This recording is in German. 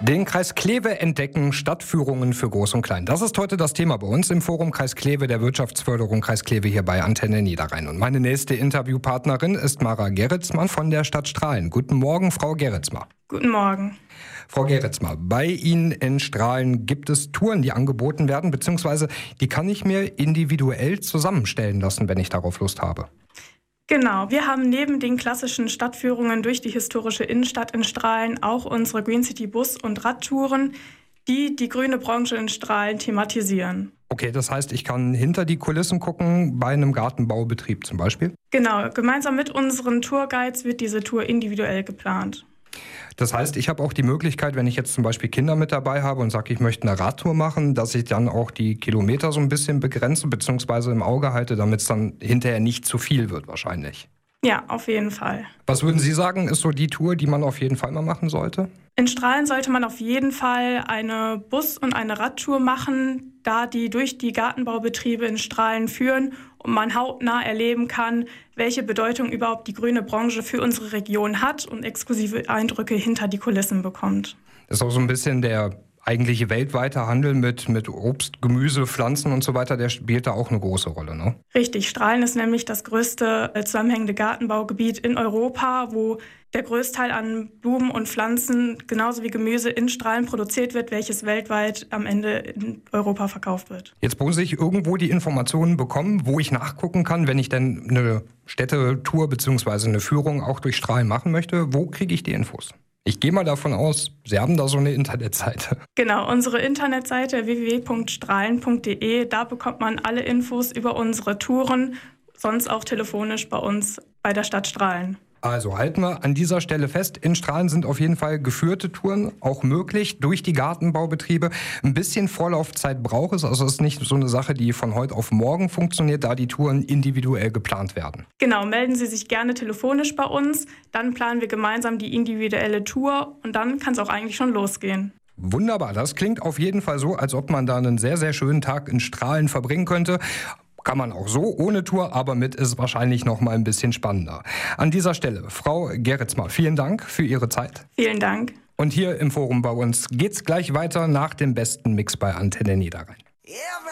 Den Kreis Kleve entdecken, Stadtführungen für Groß und Klein. Das ist heute das Thema bei uns im Forum Kreis Kleve der Wirtschaftsförderung Kreis Kleve hier bei Antenne Niederrhein. Und meine nächste Interviewpartnerin ist Mara Geretsma von der Stadt Strahlen. Guten Morgen, Frau Geretsma. Guten Morgen. Frau Geretsma, bei Ihnen in Strahlen gibt es Touren, die angeboten werden, beziehungsweise die kann ich mir individuell zusammenstellen lassen, wenn ich darauf Lust habe. Genau, wir haben neben den klassischen Stadtführungen durch die historische Innenstadt in Strahlen auch unsere Green City Bus- und Radtouren, die die grüne Branche in Strahlen thematisieren. Okay, das heißt, ich kann hinter die Kulissen gucken, bei einem Gartenbaubetrieb zum Beispiel? Genau, gemeinsam mit unseren Tourguides wird diese Tour individuell geplant. Das heißt, ich habe auch die Möglichkeit, wenn ich jetzt zum Beispiel Kinder mit dabei habe und sage, ich möchte eine Radtour machen, dass ich dann auch die Kilometer so ein bisschen begrenze bzw. im Auge halte, damit es dann hinterher nicht zu viel wird wahrscheinlich. Ja, auf jeden Fall. Was würden Sie sagen, ist so die Tour, die man auf jeden Fall mal machen sollte? In Strahlen sollte man auf jeden Fall eine Bus- und eine Radtour machen, da die durch die Gartenbaubetriebe in Strahlen führen und man hautnah erleben kann, welche Bedeutung überhaupt die grüne Branche für unsere Region hat und exklusive Eindrücke hinter die Kulissen bekommt. Das ist auch so ein bisschen der eigentliche weltweite Handel mit Obst, Gemüse, Pflanzen und so weiter, der spielt da auch eine große Rolle, ne? Richtig, Strahlen ist nämlich das größte zusammenhängende Gartenbaugebiet in Europa, wo der Großteil an Blumen und Pflanzen genauso wie Gemüse in Strahlen produziert wird, welches weltweit am Ende in Europa verkauft wird. Jetzt muss ich irgendwo die Informationen bekommen, wo ich nachgucken kann, wenn ich denn eine Städtetour bzw. eine Führung auch durch Strahlen machen möchte. Wo kriege ich die Infos? Ich gehe mal davon aus, Sie haben da so eine Internetseite. Genau, unsere Internetseite www.strahlen.de, da bekommt man alle Infos über unsere Touren, sonst auch telefonisch bei uns bei der Stadt Strahlen. Also halten wir an dieser Stelle fest, in Strahlen sind auf jeden Fall geführte Touren auch möglich durch die Gartenbaubetriebe. Ein bisschen Vorlaufzeit braucht es, also es ist nicht so eine Sache, die von heute auf morgen funktioniert, da die Touren individuell geplant werden. Genau, melden Sie sich gerne telefonisch bei uns, dann planen wir gemeinsam die individuelle Tour und dann kann es auch eigentlich schon losgehen. Wunderbar, das klingt auf jeden Fall so, als ob man da einen sehr, sehr schönen Tag in Strahlen verbringen könnte. Kann man auch so ohne Tour, aber mit ist wahrscheinlich noch mal ein bisschen spannender. An dieser Stelle, Frau Geretsma, vielen Dank für Ihre Zeit. Vielen Dank. Und hier im Forum bei uns geht's gleich weiter nach dem besten Mix bei Antenne Niederrhein.